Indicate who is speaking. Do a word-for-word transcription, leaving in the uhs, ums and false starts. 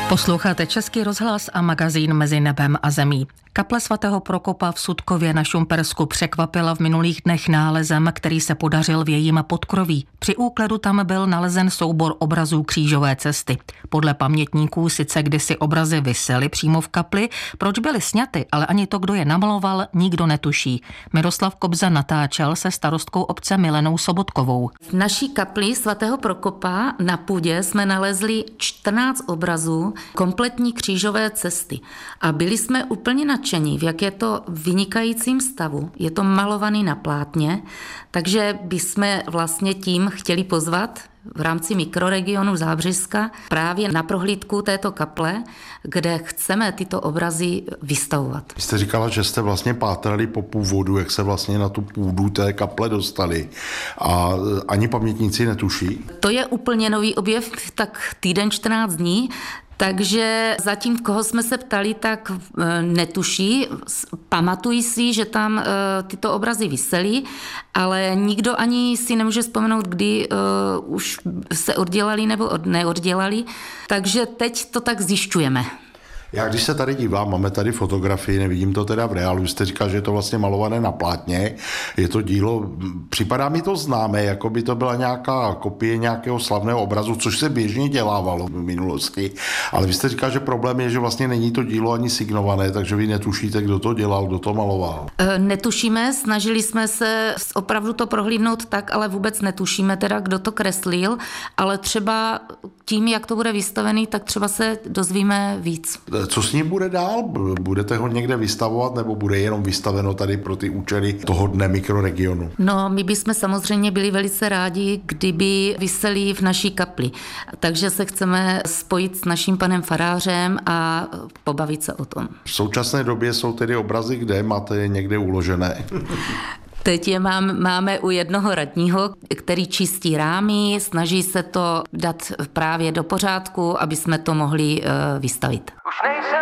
Speaker 1: Posloucháte Český rozhlas a magazín Mezi nebem a zemí. Kaple svatého Prokopa v Sutkově na Šumpersku překvapila v minulých dnech nálezem, který se podařil v jejím podkroví. Při úkledu tam byl nalezen soubor obrazů křížové cesty. Podle pamětníků sice kdysi obrazy visely přímo v kapli, proč byly sňaty, ale ani to, kdo je namaloval, nikdo netuší. Miroslav Kobza natáčel se starostkou obce Milenou Sobotkovou.
Speaker 2: V naší kapli svatého Prokopa na půdě jsme nalezli čtrnáct obrazů kompletní křížové cesty a byli jsme úplně nadšení, v jak je to vynikajícím stavu. Je to malovaný na plátně, takže bychom vlastně tím chtěli pozvat v rámci mikroregionu Zábřežska právě na prohlídku této kaple, kde chceme tyto obrazy vystavovat.
Speaker 3: Vy jste říkala, že jste vlastně pátrali po původu, jak se vlastně na tu půdu té kaple dostali a ani pamětníci netuší?
Speaker 2: To je úplně nový objev, tak týden čtrnáct dní, takže zatím, koho jsme se ptali, tak netuší. Pamatují si, že tam tyto obrazy visely, ale nikdo ani si nemůže vzpomenout, kdy už se oddělali nebo neoddělali. Takže teď to tak zjišťujeme.
Speaker 3: Já když se tady dívám, máme tady fotografii, nevidím to teda v reálu, jste říkal, že je to vlastně malované na plátně, je to dílo, připadá mi to známé, jako by to byla nějaká kopie nějakého slavného obrazu, což se běžně dělávalo v minulosti, ale vy jste říkal, že problém je, že vlastně není to dílo ani signované, takže vy netušíte, kdo to dělal, kdo to maloval.
Speaker 2: Netušíme, snažili jsme se opravdu to prohlídnout tak, ale vůbec netušíme teda, kdo to kreslil, ale třeba tím, jak to bude vystavený, tak třeba se dozvíme víc.
Speaker 3: Co s ním bude dál? Budete ho někde vystavovat nebo bude jenom vystaveno tady pro ty účely toho dne mikroregionu?
Speaker 2: No, my bychom samozřejmě byli velice rádi, kdyby visely v naší kapli. Takže se chceme spojit s naším panem farářem a pobavit se o tom.
Speaker 3: V současné době jsou tedy obrazy, kde máte je někde uložené?
Speaker 2: Teď je mám, máme u jednoho radního, který čistí rámy, snaží se to dát právě do pořádku, aby jsme to mohli uh, vystavit.